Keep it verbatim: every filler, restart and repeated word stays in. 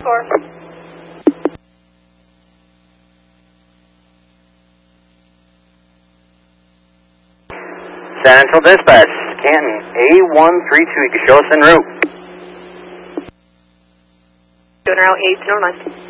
four. San Angelo Dispatch, Canton A one three two, you can show us en route. Doing route eight, no nine.